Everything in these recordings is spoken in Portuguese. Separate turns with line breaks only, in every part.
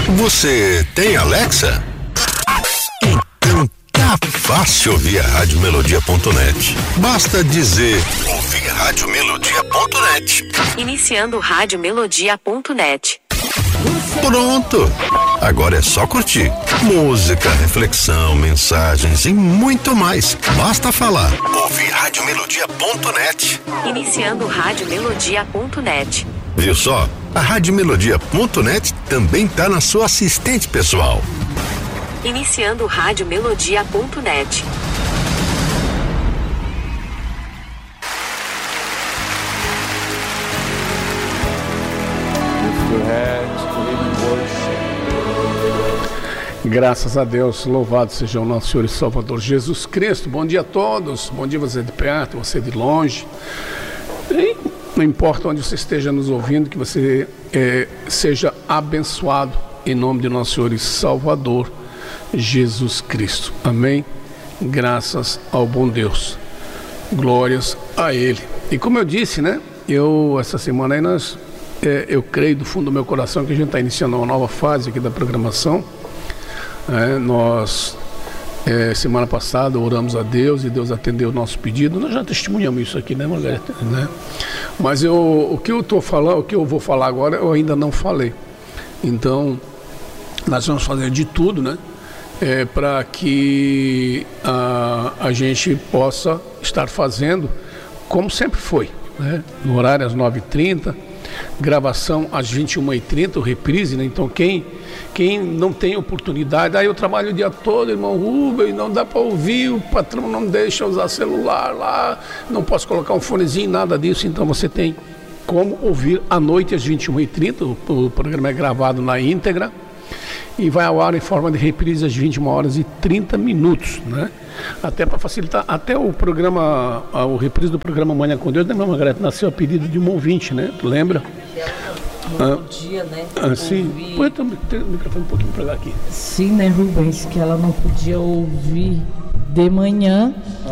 Você tem Alexa? Então tá fácil ouvir a radiomelodia.net. Basta dizer ouvir radiomelodia.net.
Iniciando radiomelodia.net.
Pronto! Agora é só curtir. Música, reflexão, mensagens e muito mais. Basta falar. Ouvir radiomelodia.net.
Iniciando radiomelodia.net.
Viu só? A radiomelodia.net também tá na sua assistente pessoal.
Iniciando radiomelodia.net.
Graças a Deus, louvado seja o nosso Senhor e Salvador Jesus Cristo. Bom dia a todos, bom dia você de perto, você de longe. E não importa onde você esteja nos ouvindo, que você seja abençoado em nome de nosso Senhor e Salvador Jesus Cristo. Amém? Graças ao bom Deus. Glórias a Ele. E como eu disse, né? Essa semana aí eu creio do fundo do meu coração que a gente está iniciando uma nova fase aqui da programação. Nós semana passada oramos a Deus e Deus atendeu o nosso pedido. Nós já testemunhamos isso aqui, né, Margareta? Né? Mas o que eu vou falar agora, eu ainda não falei. Então, nós vamos fazer de tudo, né? Para que a gente possa estar fazendo como sempre foi, né? No horário às 9h30, gravação às 21h30, o reprise, né? Então quem não tem oportunidade, eu trabalho o dia todo, irmão Rubem, não dá para ouvir, o patrão não deixa usar celular lá, não posso colocar um fonezinho, nada disso. Então você tem como ouvir à noite às 21h30, o programa é gravado na íntegra e vai ao ar em forma de reprise às 21h30, né? Até para facilitar, até o programa, o reprise do programa Manhã com Deus, né, Margareta? Nasceu a pedido de um ouvinte, né? Tu lembra?
Não podia, né?
Sim. Põe o microfone um pouquinho para lá aqui.
Sim, né, Rubens? Que ela não podia ouvir de manhã.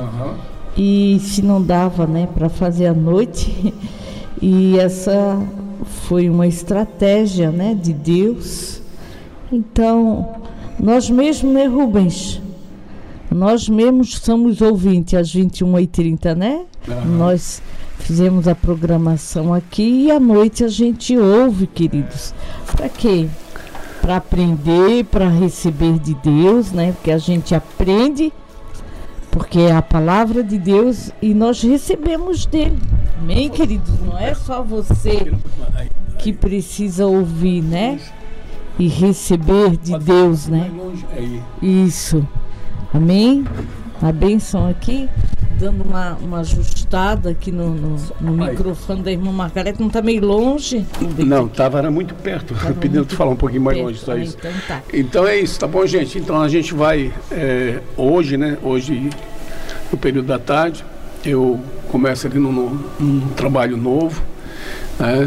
E se não dava, né, para fazer à noite. E essa foi uma estratégia, né, de Deus. Então, nós mesmos, né, Rubens? Nós mesmos somos ouvintes às 21h30, né? Nós fizemos a programação aqui e à noite a gente ouve, queridos. Para quê? Para aprender, para receber de Deus, né? Porque a gente aprende, porque é a palavra de Deus e nós recebemos dele. Amém, queridos? Não é só você que precisa ouvir, né? E receber de Deus, né? Isso. Amém? A bênção aqui, dando uma ajustada aqui no microfone da irmã Margareta. Não está meio longe?
Não, era muito perto. Tá pedindo para falar um pouquinho mais longe, só isso.
Então tá.
Então é isso, tá bom, gente? Então a gente vai hoje, né? Hoje, no período da tarde, eu começo ali num trabalho novo, né?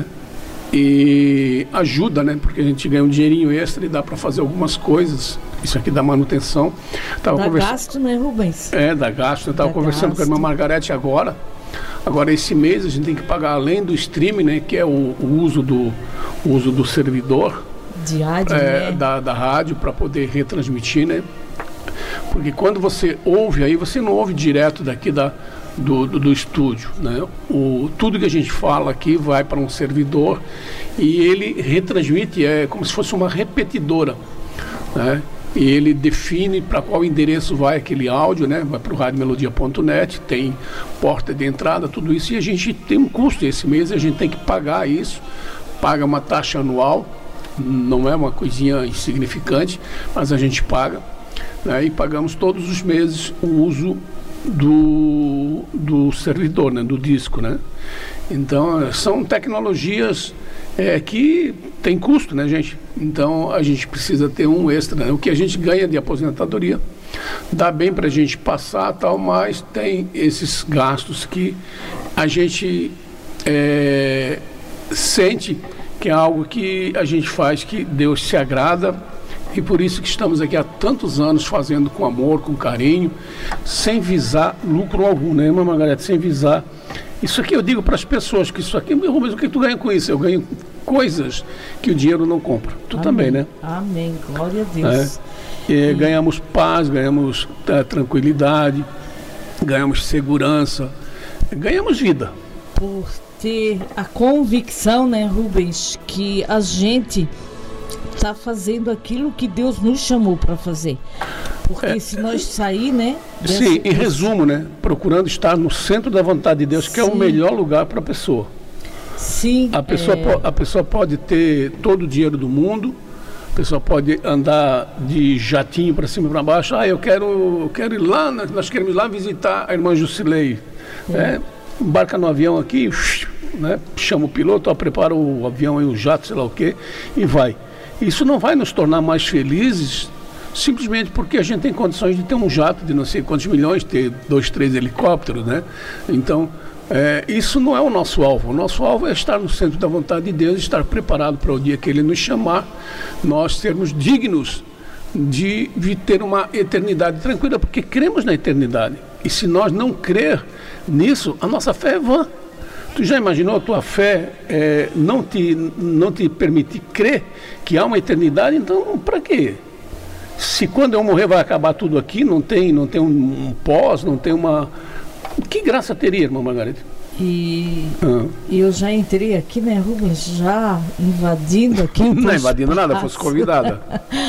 E ajuda, né? Porque a gente ganha um dinheirinho extra e dá para fazer algumas coisas. Isso aqui dá manutenção.
Gasto, né, Rubens?
Dá gasto. Eu estava conversando com a irmã Margarete agora. Agora, esse mês, a gente tem que pagar, além do streaming, né? Que é o uso do servidor
de rádio, né?
da rádio para poder retransmitir, né? Porque quando você ouve aí, você não ouve direto daqui do estúdio, né? Tudo que a gente fala aqui vai para um servidor e ele retransmite, como se fosse uma repetidora, né? E ele define para qual endereço vai aquele áudio, né? Vai para o radiomelodia.net, tem porta de entrada, tudo isso, e a gente tem um custo esse mês, a gente tem que pagar isso, paga uma taxa anual, não é uma coisinha insignificante, mas a gente paga, né? E pagamos todos os meses o uso do servidor, né? Do disco, né? Então são tecnologias que tem custo, né, gente? Então a gente precisa ter um extra, né? O que a gente ganha de aposentadoria dá bem para a gente passar, tal, mas tem esses gastos que a gente sente que é algo que a gente faz, que Deus se agrada, e por isso que estamos aqui há tantos anos fazendo com amor, com carinho, sem visar lucro algum, né, Margareta? Sem visar. Isso aqui eu digo para as pessoas, que isso aqui, mas o que tu ganha com isso? Eu ganho coisas que o dinheiro não compra. Tu também, né?
Amém, glória a Deus.
Ganhamos paz, ganhamos tranquilidade, ganhamos segurança, ganhamos vida.
Por ter a convicção, né, Rubens, que a gente está fazendo aquilo que Deus nos chamou para fazer. Porque se nós sair, né?
Sim, em resumo, né? Procurando estar no centro da vontade de Deus, que é o melhor lugar para a pessoa.
Sim.
A pessoa pode ter todo o dinheiro do mundo, a pessoa pode andar de jatinho para cima e para baixo. Eu quero ir lá, nós queremos ir lá visitar a irmã Jusilei. Embarca no avião aqui, né? Chama o piloto, prepara o avião e o jato, sei lá o quê, e vai. Isso não vai nos tornar mais felizes simplesmente porque a gente tem condições de ter um jato de não sei quantos milhões, ter 2, 3 helicópteros, né? Então, isso não é o nosso alvo. O nosso alvo é estar no centro da vontade de Deus, estar preparado para o dia que Ele nos chamar, nós sermos dignos de ter uma eternidade tranquila, porque cremos na eternidade. E se nós não crer nisso, a nossa fé é vã. Tu já imaginou a tua fé não te permitir crer que há uma eternidade? Então, para quê? Se quando eu morrer vai acabar tudo aqui, não tem um pós, não tem uma... Que graça teria, irmã Margarete?
E eu já entrei aqui, né, Rubens, já invadindo aqui.
Não é invadindo nada, fosse convidada.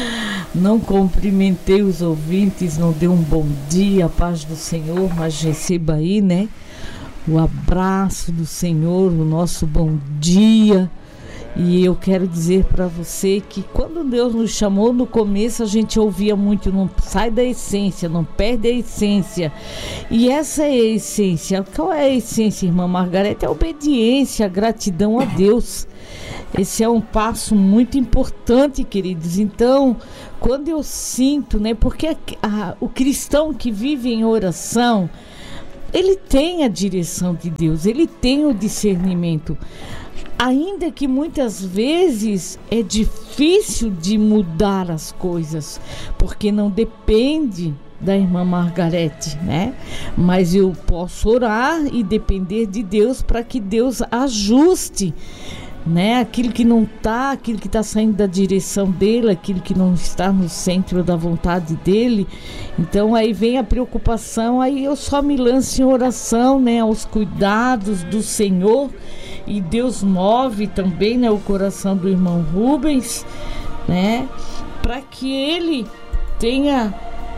Não cumprimentei os ouvintes, não dei um bom dia, a paz do Senhor, mas receba aí, né, o abraço do Senhor, o nosso bom dia. E eu quero dizer para você que quando Deus nos chamou no começo, a gente ouvia muito, não sai da essência, não perde a essência. E essa é a essência. Qual é a essência, irmã Margarete? É a obediência, a gratidão a Deus. Esse é um passo muito importante, queridos. Então, quando eu sinto, né, porque o cristão que vive em oração, ele tem a direção de Deus, ele tem o discernimento. Ainda que muitas vezes é difícil de mudar as coisas, porque não depende da irmã Margarete, né? Mas eu posso orar e depender de Deus para que Deus ajuste, né? Aquilo que não está, aquilo que está saindo da direção dele, aquilo que não está no centro da vontade dele. Então aí vem a preocupação, aí eu só me lanço em oração, né? Aos cuidados do Senhor. E Deus move também, né, o coração do irmão Rubens, né, para que ele tenha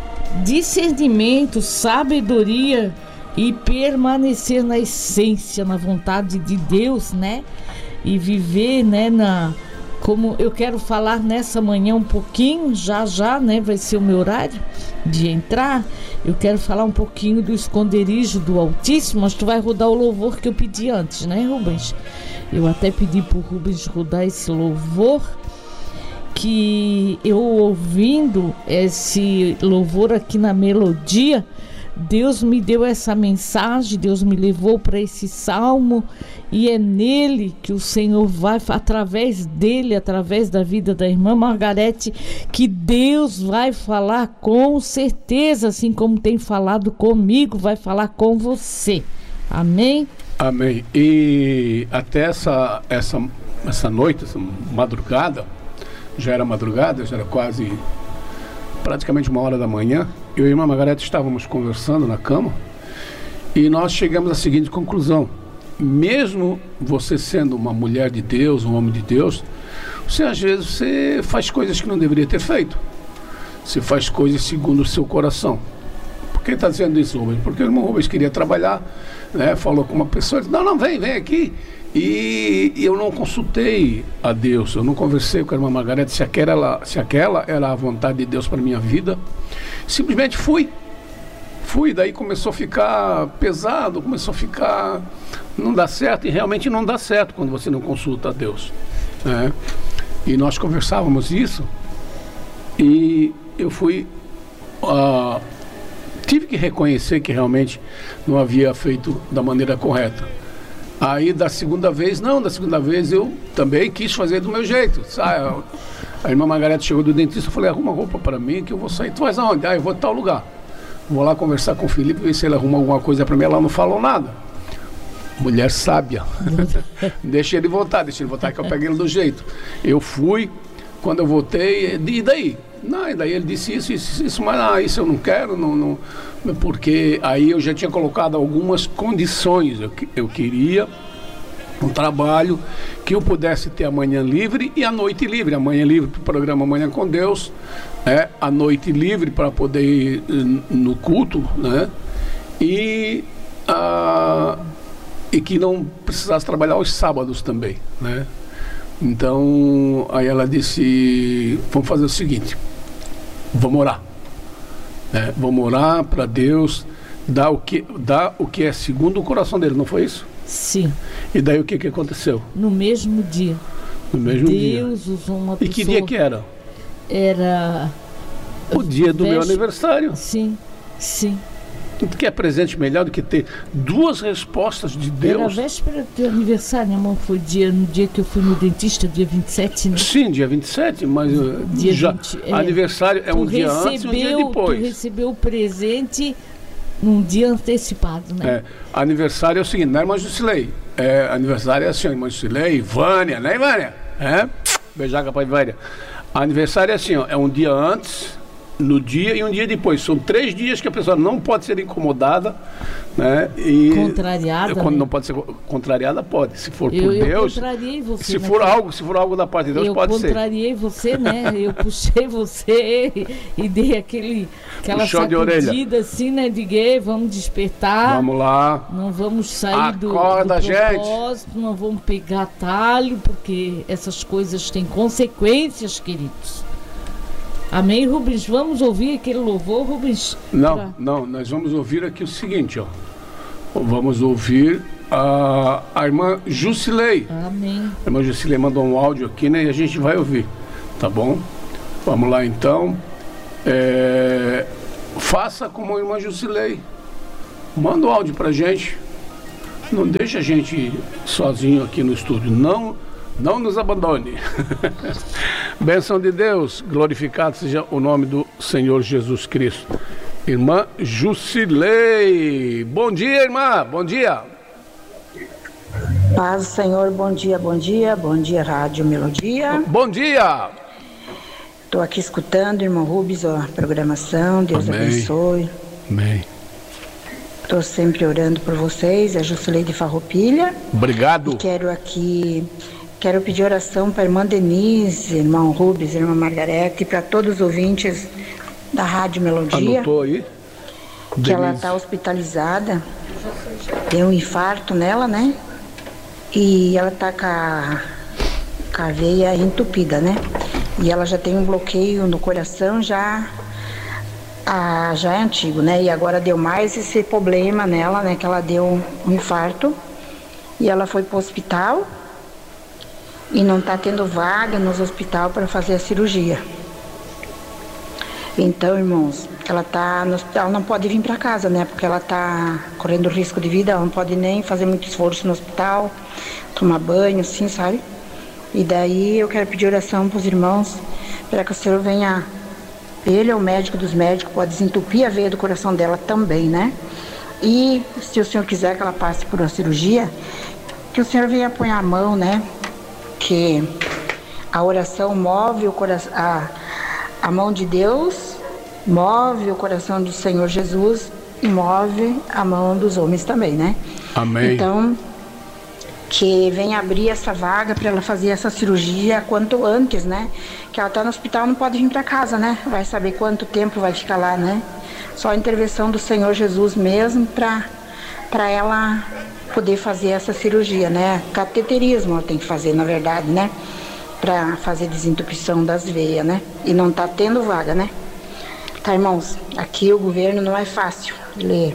discernimento, sabedoria e permanecer na essência, na vontade de Deus, né, e viver, né, como eu quero falar nessa manhã um pouquinho, já, né, vai ser o meu horário de entrar. Eu quero falar um pouquinho do esconderijo do Altíssimo, mas tu vai rodar o louvor que eu pedi antes, né, Rubens? Eu até pedi pro Rubens rodar esse louvor, que eu ouvindo esse louvor aqui na melodia, Deus me deu essa mensagem, Deus me levou para esse salmo, e é nele que o Senhor vai, através dele, através da vida da irmã Margarete, que Deus vai falar com certeza, assim como tem falado comigo, vai falar com você. Amém?
Amém. E até essa noite, essa madrugada, já era madrugada, já era quase praticamente 1h da manhã, eu e a irmã Margarete estávamos conversando na cama e nós chegamos à seguinte conclusão: mesmo você sendo uma mulher de Deus, um homem de Deus, às vezes você faz coisas que não deveria ter feito, você faz coisas segundo o seu coração. Por que está dizendo isso, Rubens? Porque o irmão Rubens queria trabalhar, né? Falou com uma pessoa, disse, não, vem aqui. E eu não consultei a Deus, eu não conversei com a irmã Margarete se aquela era a vontade de Deus para a minha vida. Simplesmente fui, daí começou a ficar pesado, começou a ficar, não dá certo, e realmente não dá certo quando você não consulta a Deus, né? E nós conversávamos isso, e eu tive que reconhecer que realmente não havia feito da maneira correta. Aí da segunda vez eu também quis fazer do meu jeito. A irmã Margarete chegou do dentista, eu falei, arruma roupa para mim que eu vou sair. Tu vais aonde? Eu vou a tal lugar. Vou lá conversar com o Felipe, ver se ele arruma alguma coisa para mim. Ela não falou nada. Mulher sábia. Deixa ele voltar que eu peguei ele do jeito. Eu fui, quando eu voltei, e daí? Não, e daí ele disse isso, mas isso eu não quero, não, porque aí eu já tinha colocado algumas condições. Eu queria um trabalho que eu pudesse ter a manhã livre e a noite livre. A manhã livre para o programa Manhã com Deus, a noite livre para poder ir no culto, né? E que não precisasse trabalhar aos sábados também, né? Então, aí ela disse, vamos fazer o seguinte, vamos orar, né? Vamos orar para Deus dar o que é segundo o coração dele, não foi isso?
Sim.
E daí o que aconteceu?
No mesmo dia.
No mesmo dia.
Deus usou uma pessoa...
E que dia que era?
Era...
O dia do meu aniversário.
Sim, sim.
Que é presente melhor do que ter duas respostas de Deus.
Era a véspera do teu aniversário, irmão. Foi no dia que eu fui no dentista, dia 27, né?
Sim, dia 27, mas
dia
já
20,
aniversário é um dia antes e um dia depois.
Tu recebeu o presente num dia antecipado, né?
Aniversário é o seguinte, né, irmã Jusilei? Aniversário é assim, irmã Jusilei, Vânia, né, Vânia? Beijar para a Vânia. Aniversário é assim, ó, é um dia antes, no dia e um dia depois. São 3 dias que a pessoa não pode ser incomodada, né? E
contrariada.
Quando
né?
não pode ser contrariada, pode. Se for por
eu
Deus.
Contrariei você.
Se for algo da parte de Deus, pode ser.
Eu contrariei você, né? Eu puxei você e dei aquela sacudida assim, né? Diguei, vamos despertar.
Vamos lá.
Não vamos sair do propósito, não vamos pegar atalho, porque essas coisas têm consequências, queridos. Amém, Rubens? Vamos ouvir aquele louvor, Rubens?
Não, nós vamos ouvir aqui o seguinte, ó. Vamos ouvir a irmã Jusilei.
Amém.
A irmã Jusilei mandou um áudio aqui, né? E a gente vai ouvir, tá bom? Vamos lá, então. Faça como a irmã Jusilei. Manda o áudio pra gente. Não deixa a gente sozinho aqui no estúdio. Não nos abandone. Bênção de Deus, glorificado seja o nome do Senhor Jesus Cristo. Irmã Jusilei. Bom dia, irmã. Bom dia.
Paz do Senhor, bom dia, bom dia. Bom dia, Rádio Melodia.
Bom dia.
Estou aqui escutando, irmão Rubens, a programação. Deus abençoe.
Amém.
Estou sempre orando por vocês. É Jusilei de Farroupilha.
Obrigado.
E quero pedir oração para a irmã Denise, irmão Rubens, irmã Margarete e para todos os ouvintes da Rádio Melodia.
Anotou aí?
Que
Denise.
ela está hospitalizada. Deu um infarto nela, né? E ela está com a veia entupida, né? E ela já tem um bloqueio no coração, já é antigo, né? E agora deu mais esse problema nela, né? Que ela deu um infarto e ela foi para o hospital e não está tendo vaga nos hospitais para fazer a cirurgia. Então, irmãos, ela está no hospital, não pode vir para casa, né? Porque ela está correndo risco de vida, ela não pode nem fazer muito esforço no hospital, tomar banho, assim, sabe? E daí eu quero pedir oração para os irmãos, para que o Senhor venha. Ele é o médico dos médicos, pode desentupir a veia do coração dela também, né? E se o Senhor quiser que ela passe por uma cirurgia, que o Senhor venha pôr a mão, né? Que a oração move o coração, a mão de Deus move o coração do Senhor Jesus e move a mão dos homens também, né?
Amém.
Então, que venha abrir essa vaga para ela fazer essa cirurgia quanto antes, né? Que ela está no hospital, não pode vir para casa, né? Vai saber quanto tempo vai ficar lá, né? Só a intervenção do Senhor Jesus mesmo para ela poder fazer essa cirurgia, né? Cateterismo ela tem que fazer, na verdade, né? Para fazer desentupição das veias, né? E não tá tendo vaga, né? Tá, irmãos? Aqui o governo não é fácil. Ele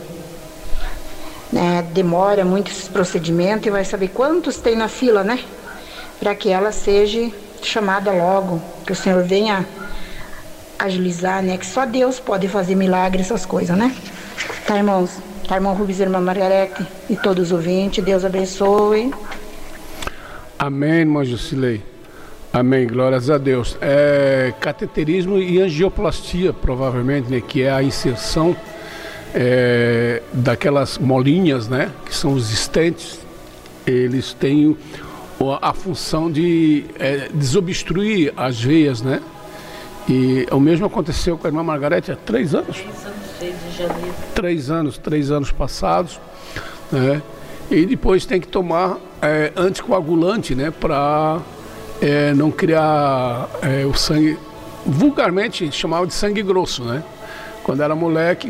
demora muito esses procedimentos e vai saber quantos tem na fila, né? Para que ela seja chamada logo, que o Senhor venha agilizar, né? Que só Deus pode fazer milagre, essas coisas, né? Tá, irmãos? Tá, irmão Rubens, irmã Margarete e todos os ouvintes. Deus abençoe.
Amém, irmã Jusilei. Amém, glórias a Deus. Cateterismo e angioplastia, provavelmente, né? Que é a inserção daquelas molinhas, né? Que são os estentes eles têm a função de desobstruir as veias, né? E o mesmo aconteceu com a irmã Margarete há 3 anos.
6 de janeiro.
3 anos passados, né? E depois tem que tomar anticoagulante, né? Para não criar o sangue, vulgarmente chamava de sangue grosso, né? Quando era moleque,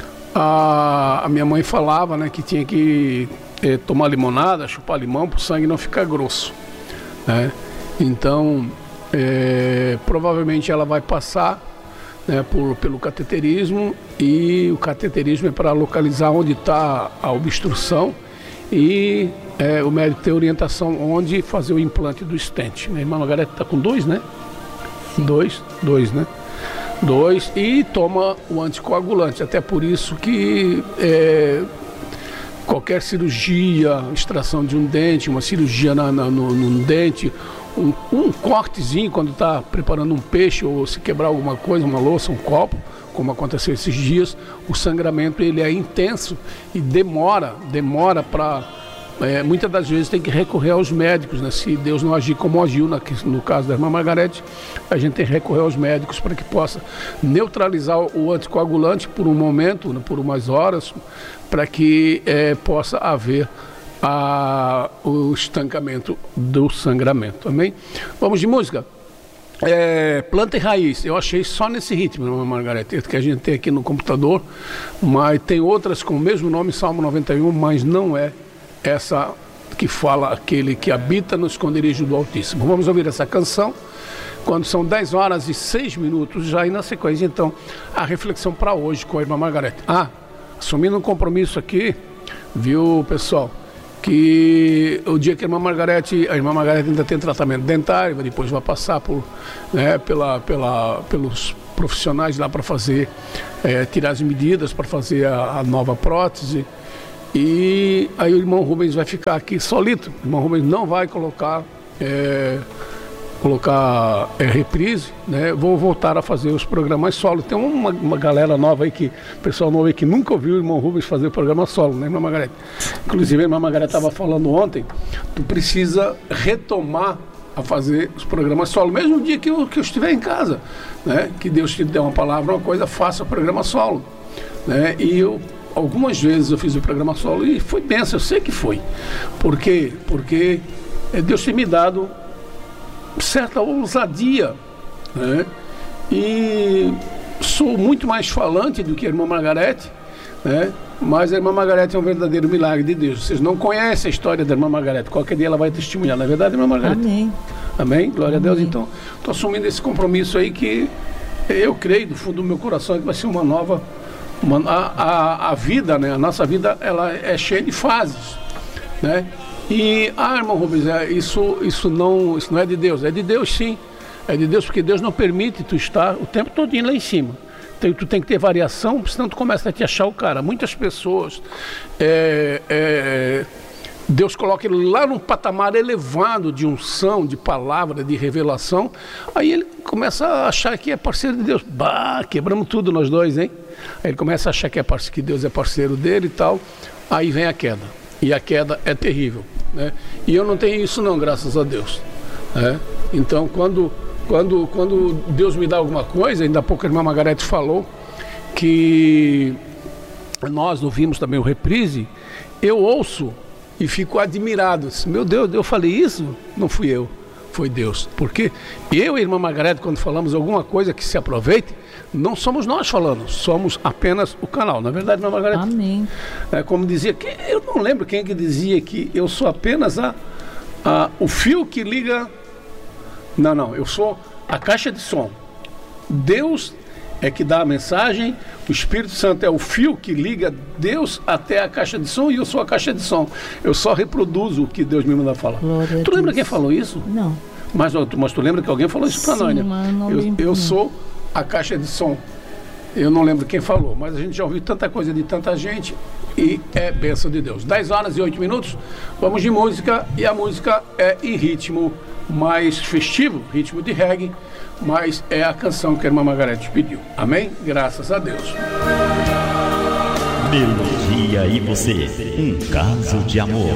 a minha mãe falava, né, que tinha que tomar limonada, chupar limão para o sangue não ficar grosso, né? Então, provavelmente ela vai passar, né, pelo cateterismo, e o cateterismo é para localizar onde está a obstrução e o médico tem orientação onde fazer o implante do stent. Minha irmã Margarete está com 2, né?
Sim.
2, né? 2 e toma o anticoagulante. Até por isso que qualquer cirurgia, extração de um dente, uma cirurgia no dente, um cortezinho quando está preparando um peixe ou se quebrar alguma coisa, uma louça, um copo, como aconteceu esses dias, o sangramento ele é intenso e demora para... muitas das vezes tem que recorrer aos médicos, né? Se Deus não agir como agiu no caso da irmã Margarete, a gente tem que recorrer aos médicos para que possa neutralizar o anticoagulante por um momento, né, por umas horas, para que possa haver o estancamento do sangramento. Amém? Vamos de música? Planta e Raiz, eu achei só nesse ritmo, irmã Margarete, que a gente tem aqui no computador, mas tem outras com o mesmo nome, Salmo 91, mas não é essa que fala aquele que habita no esconderijo do Altíssimo. Vamos ouvir essa canção quando são 10 horas e 6 minutos, já e na sequência, então, a reflexão para hoje com a irmã Margarete. Assumindo um compromisso aqui, viu, pessoal, que o dia que a irmã Margarete ainda tem tratamento dentário, depois vai passar pelos profissionais lá para fazer, tirar as medidas para fazer a nova prótese. E aí o irmão Rubens vai ficar aqui solito. O irmão Rubens não vai colocar reprise, né? Vou voltar a fazer os programas solo. Tem uma galera nova aí, pessoal novo aí que nunca ouviu o irmão Rubens fazer o programa solo, né, irmã Margarete? Inclusive a irmã Margarete estava falando ontem, tu precisa retomar a fazer os programas solo, mesmo dia que eu estiver em casa, né? Que Deus te dê uma palavra, uma coisa, faça o programa solo, né? E algumas vezes eu fiz o programa solo e foi bênção, eu sei que foi. Por quê? Porque Deus tem me dado certa ousadia, né? E sou muito mais falante do que a irmã Margarete, né? Mas a irmã Margarete é um verdadeiro milagre de Deus. Vocês não conhecem a história da irmã Margarete, qualquer dia ela vai testemunhar, não é verdade, irmã Margarete?
Amém.
Amém? Glória a Deus. Então, estou assumindo esse compromisso aí que eu creio do fundo do meu coração que vai ser uma nova... A vida, né? A nossa vida, ela é cheia de fases, né? E, irmão Rubens, isso não é de Deus. É de Deus, sim. É de Deus, porque Deus não permite tu estar o tempo todinho lá em cima. Então, tu tem que ter variação, senão tu começa a te achar o cara. Muitas pessoas, Deus coloca ele lá num patamar elevado de unção, de palavra, de revelação. Aí ele começa a achar que é parceiro de Deus. Quebramos tudo nós dois, hein? Aí ele começa a achar que Deus é parceiro dele e tal. Aí vem a queda. E a queda é terrível, né? E eu não tenho isso não, graças a Deus, né? Então, quando Deus me dá alguma coisa, ainda há pouco a irmã Margarete falou que nós ouvimos também o reprise, eu ouço e fico admirado. Meu Deus, eu falei isso? Não fui eu, foi Deus. Porque eu e a irmã Margarete, quando falamos alguma coisa que se aproveite, não somos nós falando, somos apenas o canal. Na verdade, irmã Margarete?
Amém.
Como dizia, eu não lembro quem que dizia que eu sou apenas o fio que liga... Não, eu sou a caixa de som. Deus é que dá a mensagem, o Espírito Santo é o fio que liga Deus até a caixa de som e eu sou a caixa de som. Eu só reproduzo o que Deus me manda falar.
Glória
tu lembra quem falou isso?
Não.
Mas tu lembra que alguém falou isso para nós, né? Eu
Sim.
sou a caixa de som. Eu não lembro quem falou, mas a gente já ouviu tanta coisa de tanta gente e é bênção de Deus. 10 horas e 8 minutos, vamos de música, e a música é em ritmo mais festivo, ritmo de reggae, mas é a canção que a irmã Margarete pediu. Amém? Graças a Deus.
Melodia e você, um caso de amor.